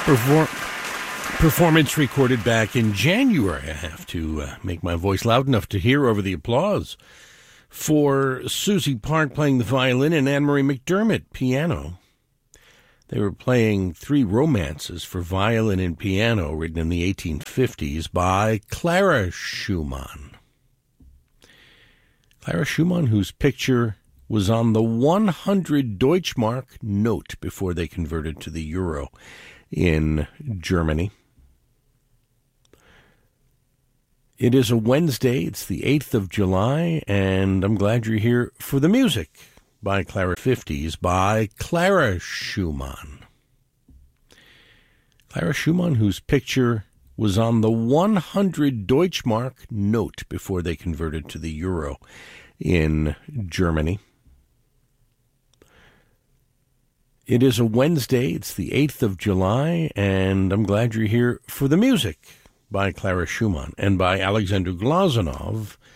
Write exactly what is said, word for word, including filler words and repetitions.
Perform- performance recorded back in January. I have to uh, make my voice loud enough to hear over the applause. For Susie Park playing the violin and Anne-Marie McDermott piano. They were playing three romances for violin and piano written in the eighteen fifties by Clara Schumann. Clara Schumann, whose picture was on the one hundred Deutschmark note before they converted to the euro in Germany. It is a Wednesday, it's the eighth of July, and I'm glad you're here for the music by Clara fifties by Clara Schumann. Clara Schumann, whose picture was on the one hundred Deutschmark note before they converted to the euro in Germany. It is a Wednesday, it's the eighth of July, and I'm glad you're here for the music by Clara Schumann and by Alexander Glazunov